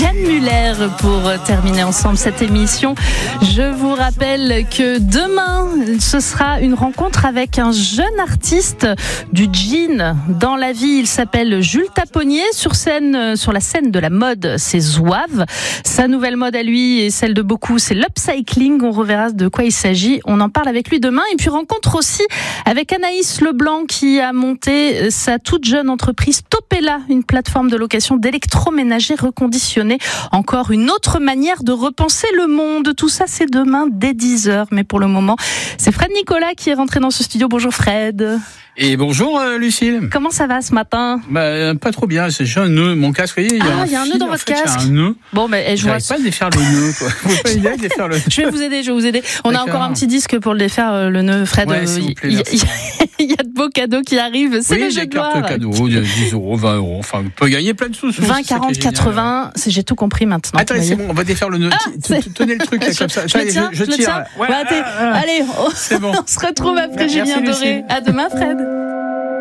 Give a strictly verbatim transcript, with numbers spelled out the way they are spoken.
Yann Muller pour terminer ensemble cette émission. Je vous rappelle que demain, ce sera une rencontre avec un jeune artiste du jean dans la vie. Il s'appelle Jules Taponnier. Sur scène, sur la scène de la mode, c'est Zouave. Sa nouvelle mode à lui et celle de beaucoup, c'est l'upcycling. On reverra de quoi il s'agit. On en parle avec lui demain. Et puis rencontre aussi avec Anaïs Leblanc qui a monté sa toute jeune entreprise Topella, une plateforme de location d'électroménager reconditionné. Encore une autre manière de repenser le monde. Tout ça, c'est demain dès dix heures. Mais pour le moment, c'est Fred Nicolas qui est rentré dans ce studio. Bonjour Fred. Et bonjour euh, Lucille. Comment ça va ce matin? Bah pas trop bien, j'ai un nœud, mon casque, vous voyez, il y a ah, un, il y a un nœud dans votre en fait, casque. Il y a un nœud. Bon, mais eh, je vois. pas à défaire le nœud, quoi. Vous pouvez pas aider à défaire le nœud. Je vais vous aider, je vais vous aider. On D'accord. a encore un petit disque pour le défaire euh, le nœud, Fred. Ouais, s'il vous plaît, il, y, il y a de beaux cadeaux qui arrivent. C'est oui, le jeu des de gloire. cartes cadeaux, dix euros, vingt euros. Enfin, on peut gagner plein de sous. vingt, quarante, quatre-vingts. C'est, j'ai tout compris maintenant. Attends, c'est bon, on va défaire le nœud. Ah, Tenez le truc là, comme ça. Je le tiens, je le tiens. Ouais, ouais, ah, ah, allez, c'est bon. On se retrouve après Merci, Julien Doré. Lucille. À demain, Fred.